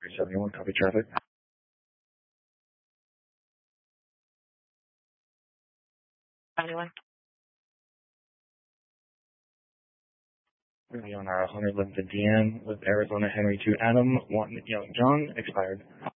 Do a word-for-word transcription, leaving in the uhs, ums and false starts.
seventy-one, copy traffic. seventy-one. We're on our one eleventh D M with Arizona Henry two Adam, one Young John, expired.